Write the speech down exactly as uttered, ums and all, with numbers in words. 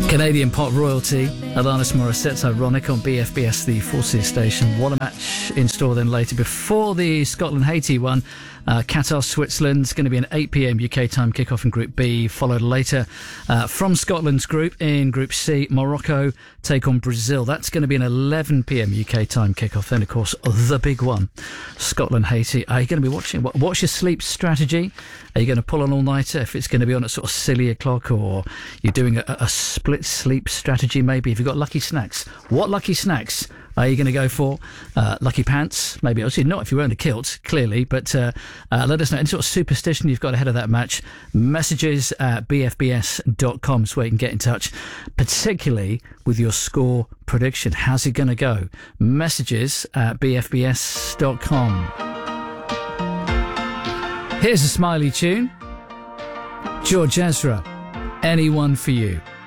Canadian pop royalty, Alanis Morissette's Ironic on B F B S, the Forces station. What a match in store then later. Before the Scotland-Haiti one, uh, Qatar, Switzerland's going to be an eight p.m. U K time kickoff in Group B, followed later uh, from Scotland's group in Group C, Morocco take on Brazil. That's going to be an eleven p.m. U K time kickoff. Then, of course, the big one, Scotland-Haiti. Are you going to be watching? What's your sleep strategy? Are you going to pull an all-nighter if it's going to be on at sort of silly o'clock, or you're doing a, a split sleep strategy maybe? Have you got lucky snacks? What lucky snacks are you going to go for? Uh, lucky pants? Maybe. Obviously not if you're wearing a kilt, clearly, but uh, uh, let us know any sort of superstition you've got ahead of that match. Messages at b f b s dot com is where you can get in touch, particularly with your score prediction. How's it going to go? Messages at b f b s dot com. Here's a smiley tune. George Ezra, Anyone for You.